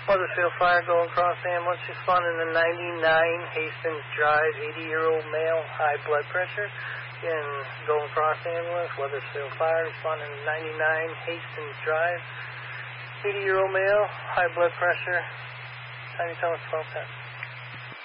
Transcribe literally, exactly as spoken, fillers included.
Weathersfield Fire, Golden Cross Ambulance, responding to ninety-nine Hastings Drive, eighty-year-old male, high blood pressure. Again, Golden Cross Ambulance, Weathersfield Fire, responding to ninety-nine Hastings Drive, eighty-year-old male, high blood pressure. Time you tell us about that?